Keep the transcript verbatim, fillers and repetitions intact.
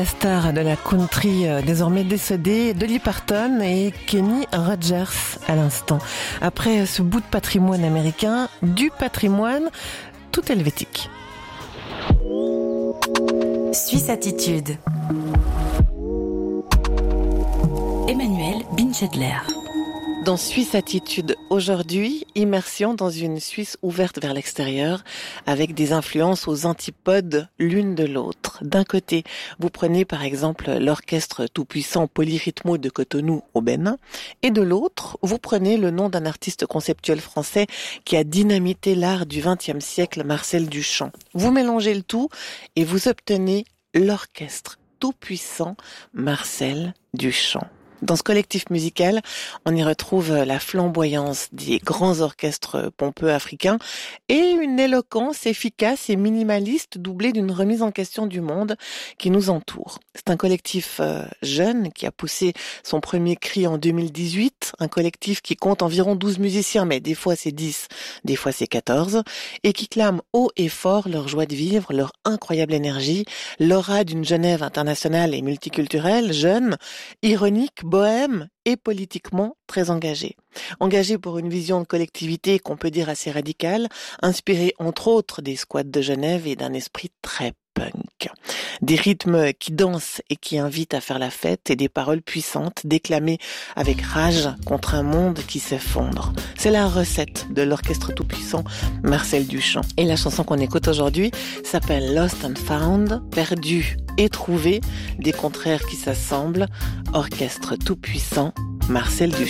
La star de la country euh, désormais décédée, Dolly Parton et Kenny Rogers à l'instant. Après ce bout de patrimoine américain, du patrimoine tout helvétique. Suisse Attitude. Emmanuel Binchedler. Dans Suisse Attitude aujourd'hui, immersion dans une Suisse ouverte vers l'extérieur avec des influences aux antipodes l'une de l'autre. D'un côté, vous prenez par exemple l'orchestre tout-puissant Polyrythmo de Cotonou au Bénin et de l'autre, vous prenez le nom d'un artiste conceptuel français qui a dynamité l'art du vingtième siècle, Marcel Duchamp. Vous mélangez le tout et vous obtenez l'orchestre tout-puissant Marcel Duchamp. Dans ce collectif musical, on y retrouve la flamboyance des grands orchestres pompeux africains et une éloquence efficace et minimaliste doublée d'une remise en question du monde qui nous entoure. C'est un collectif euh, jeune qui a poussé son premier cri en deux mille dix-huit, un collectif qui compte environ douze musiciens, mais des fois c'est dix, des fois c'est quatorze, et qui clame haut et fort leur joie de vivre, leur incroyable énergie, l'aura d'une Genève internationale et multiculturelle, jeune, ironique, bohème et politiquement très engagé. Engagé pour une vision de collectivité qu'on peut dire assez radicale, inspirée entre autres des squats de Genève et d'un esprit très punk. Des rythmes qui dansent et qui invitent à faire la fête et des paroles puissantes déclamées avec rage contre un monde qui s'effondre. C'est la recette de l'orchestre tout-puissant Marcel Duchamp. Et la chanson qu'on écoute aujourd'hui s'appelle Lost and Found, perdu et trouvé, des contraires qui s'assemblent, orchestre tout-puissant Marcel Duchamp.